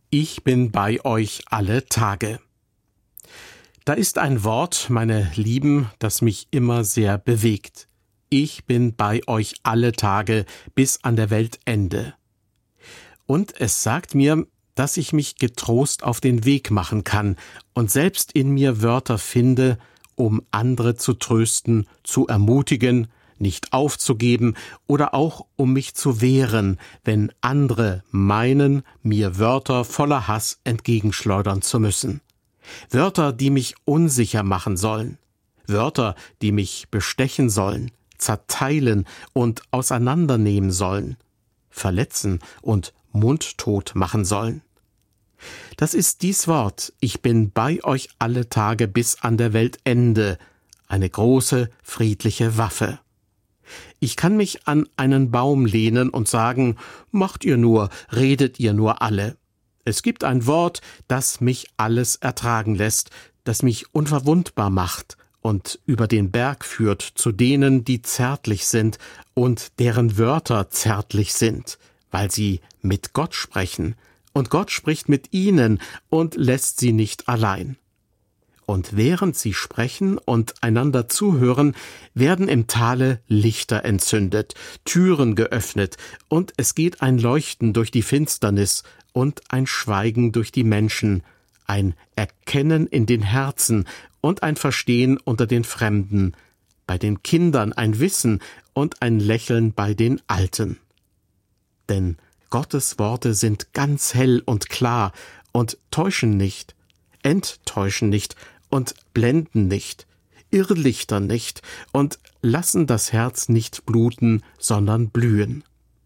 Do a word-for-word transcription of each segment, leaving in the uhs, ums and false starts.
Ich bin bei euch alle Tage. Da ist ein Wort, meine Lieben, das mich immer sehr bewegt. Ich bin bei euch alle Tage bis an der Weltende. Und es sagt mir, dass ich mich getrost auf den Weg machen kann und selbst in mir Wörter finde, um andere zu trösten, zu ermutigen, nicht aufzugeben oder auch um mich zu wehren, wenn andere meinen, mir Wörter voller Hass entgegenschleudern zu müssen. Wörter, die mich unsicher machen sollen. Wörter, die mich bestechen sollen, zerteilen und auseinandernehmen sollen, verletzen und mundtot machen sollen. Das ist dies Wort, ich bin bei euch alle Tage bis an der Weltende, eine große, friedliche Waffe. Ich kann mich an einen Baum lehnen und sagen, macht ihr nur, redet ihr nur alle. Es gibt ein Wort, das mich alles ertragen lässt, das mich unverwundbar macht und über den Berg führt zu denen, die zärtlich sind und deren Wörter zärtlich sind, weil sie mit Gott sprechen, und Gott spricht mit ihnen und lässt sie nicht allein. Und während sie sprechen und einander zuhören, werden im Tale Lichter entzündet, Türen geöffnet, und es geht ein Leuchten durch die Finsternis und ein Schweigen durch die Menschen, ein Erkennen in den Herzen und ein Verstehen unter den Fremden, bei den Kindern ein Wissen und ein Lächeln bei den Alten. Denn Gottes Worte sind ganz hell und klar und täuschen nicht, enttäuschen nicht und blenden nicht, irrlichtern nicht und lassen das Herz nicht bluten, sondern blühen.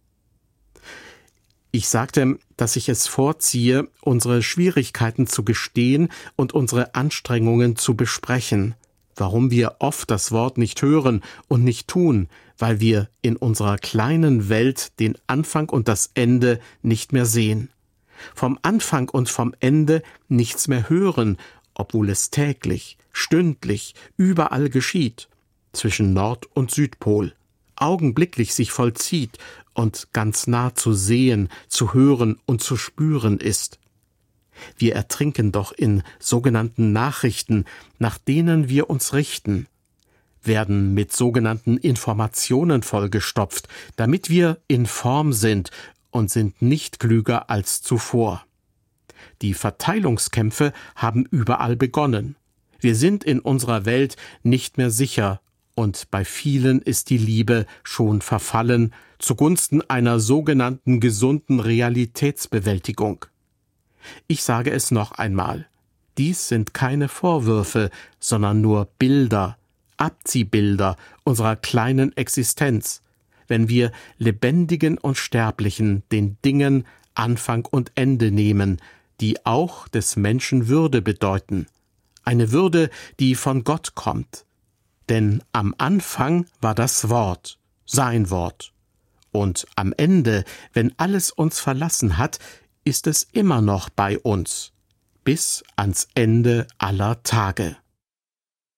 Ich sagte, dass ich es vorziehe, unsere Schwierigkeiten zu gestehen und unsere Anstrengungen zu besprechen, warum wir oft das Wort nicht hören und nicht tun, weil wir in unserer kleinen Welt den Anfang und das Ende nicht mehr sehen, vom Anfang und vom Ende nichts mehr hören, obwohl es täglich, stündlich, überall geschieht, zwischen Nord- und Südpol, augenblicklich sich vollzieht und ganz nah zu sehen, zu hören und zu spüren ist. Wir ertrinken doch in sogenannten Nachrichten, nach denen wir uns richten, werden mit sogenannten Informationen vollgestopft, damit wir in Form sind und sind nicht klüger als zuvor. Die Verteilungskämpfe haben überall begonnen. Wir sind in unserer Welt nicht mehr sicher, und bei vielen ist die Liebe schon verfallen zugunsten einer sogenannten gesunden Realitätsbewältigung. Ich sage es noch einmal, dies sind keine Vorwürfe, sondern nur Bilder, Abziehbilder unserer kleinen Existenz, wenn wir Lebendigen und Sterblichen den Dingen Anfang und Ende nehmen, die auch des Menschen Würde bedeuten, eine Würde, die von Gott kommt. Denn am Anfang war das Wort, sein Wort. Und am Ende, wenn alles uns verlassen hat, ist es immer noch bei uns, bis ans Ende aller Tage.